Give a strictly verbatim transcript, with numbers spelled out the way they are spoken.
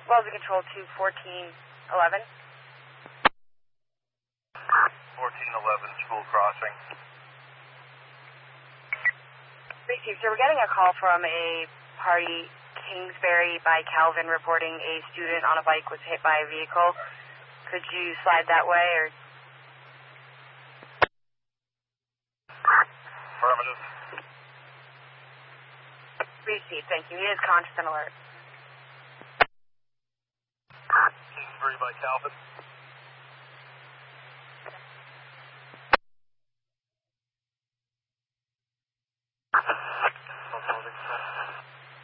Wells Control to fourteen eleven. fourteen eleven, school crossing. Received. So we're getting a call from a party, Kingsbury by Calvin, reporting a student on a bike was hit by a vehicle. Could you slide that way, or? Affirmative. Received. Thank you. He is conscious and alert. Kingsbury by Calvin.